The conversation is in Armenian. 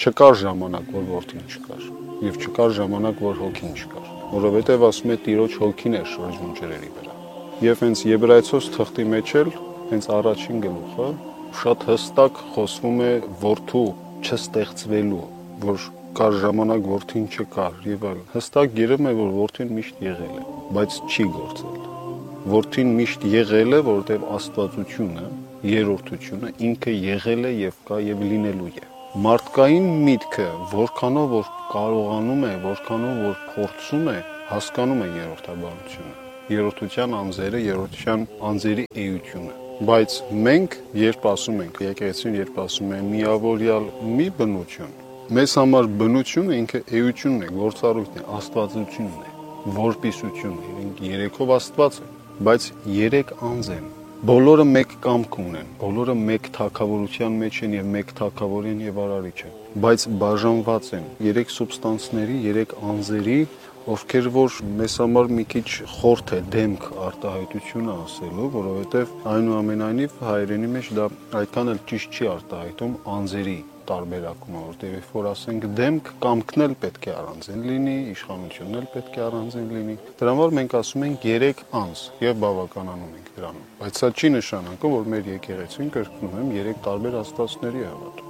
Չկար ժամանակ, որ որդին չկար, եւ չկար ժամանակ, որ հոգին չկար, որովհետեւ ասում է Տիրոջ հոգին էր շրջում ջրերի վրա։ Եվ հենց Եբրայեցոց թղթի մեջ էլ հենց առաջին գլուխը շատ հստակ խոսվում է որդու չստեղծվելու, որ կար ժամանակ որդին չկար եւ այլն։ Հստակ երևում է, որ որդին միշտ եղել է, բայց չի գործել։ Որդին միշտ եղել է, որովհետեւ աստվածությունը, երրորդությունը ինքը եղել է եւ կա եւ լինելու է։ Մարդկային միտքը, որքանով որ կարողանում է, որքանով որ փորձում է, հասկանում է երրորդաբանությունը, երրորդության անձերը, երրորդության անձերի էությունը։ Բայց մենք, երբ ասում ենք, եկեղեցին երբ ասում է միավորյալ մի բնություն, մեզ համար բնությունը ինքը էությունն է, գործառույթն է, աստվածությունն է, որպիսությունն է, իրենք երեքով Աստված են, բայց երեք անձ են։ Բոլորը մեկ կամք ունեն, բոլորը մեկ թագավորության մեջ են եւ մեկ թագավորին եւ արարիչ են, բայց բաժանված են երեք սուբստանսների, երեք անձերի, ովքեր որ մեզ համար մի քիչ խորթ է դեմք արտահայտությունը ասելու, որովհետեւ այնուամենայնիվ հայերենի մեջ դա այդքան էլ ճիշտ չի արտահայտում անձերի տարբերակումը, որտեղ երբ որ ասենք դեմք, կամքն էլ պետք է առանձին լինի, իշխանությունն էլ պետք է առանձին լինի։ Դրա համար մենք ասում ենք երեք անձ եւ բավականանում ենք դրանում։ Բայց սա չի նշանակում, որ մեր եկեղեցին կրկնում եմ երեք տարբեր աստվածների է հավատում։